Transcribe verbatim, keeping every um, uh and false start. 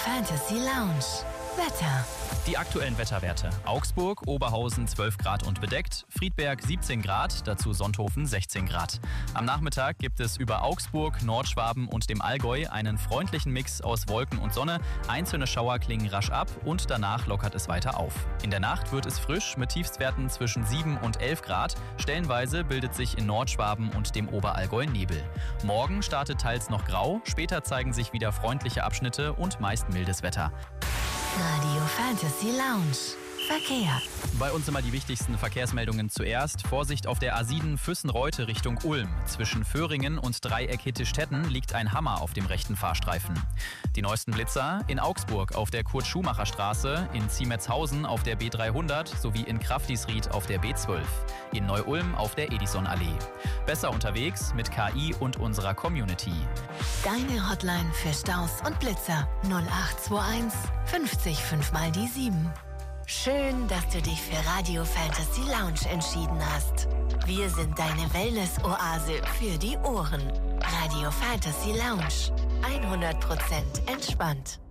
Fantasy Lounge. Wetter. Die aktuellen Wetterwerte. Augsburg, Oberhausen zwölf Grad und bedeckt, Friedberg siebzehn Grad, dazu Sonthofen sechzehn Grad. Am Nachmittag gibt es über Augsburg, Nordschwaben und dem Allgäu einen freundlichen Mix aus Wolken und Sonne. Einzelne Schauer klingen rasch ab und danach lockert es weiter auf. In der Nacht wird es frisch mit Tiefstwerten zwischen sieben und elf Grad. Stellenweise bildet sich in Nordschwaben und dem Oberallgäu Nebel. Morgen startet teils noch grau, später zeigen sich wieder freundliche Abschnitte und meist mildes Wetter. Radio Fantasy Lounge. Verkehr. Bei uns immer die wichtigsten Verkehrsmeldungen zuerst. Vorsicht auf der A sieben Füssen-Reute Richtung Ulm. Zwischen Föhringen und Dreieck Hittestetten liegt ein Hammer auf dem rechten Fahrstreifen. Die neuesten Blitzer in Augsburg auf der Kurt-Schumacher-Straße, in Ziemetshausen auf der B dreihundert sowie in Kraftisried auf der B zwölf. In Neu-Ulm auf der Edison-Allee. Besser unterwegs mit K I und unserer Community. Deine Hotline für Staus und Blitzer null acht zwei eins fünfzig fünf mal die sieben. Schön, dass du dich für Radio Fantasy Lounge entschieden hast. Wir sind deine Wellness-Oase für die Ohren. Radio Fantasy Lounge. hundert Prozent entspannt.